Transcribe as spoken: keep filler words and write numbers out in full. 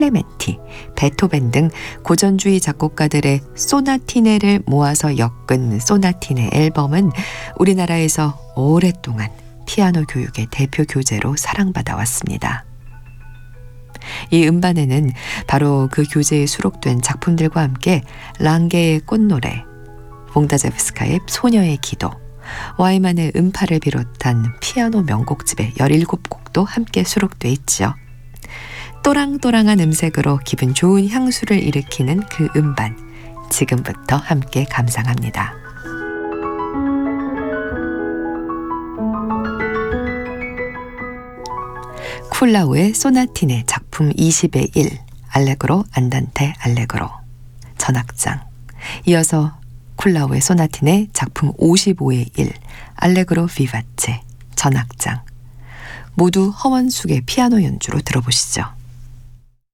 클레멘티, 베토벤 등 고전주의 작곡가들의 소나티네를 모아서 엮은 소나티네 앨범은 우리나라에서 오랫동안 피아노 교육의 대표 교재로 사랑받아 왔습니다. 이 음반에는 바로 그 교재에 수록된 작품들과 함께 랑게의 꽃노래, 봉다제프스카의 소녀의 기도, 와이만의 음파를 비롯한 피아노 명곡집의 열일곱 곡도 함께 수록돼 있죠. 또랑또랑한 음색으로 기분 좋은 향수를 일으키는 그 음반, 지금부터 함께 감상합니다. 쿨라우의 소나티네 작품 이십의 일, 알레그로 안단테 알레그로, 전악장. 이어서 쿨라우의 소나티네 작품 오십오의 일, 알레그로 비바체, 전악장. 모두 허원숙의 피아노 연주로 들어보시죠.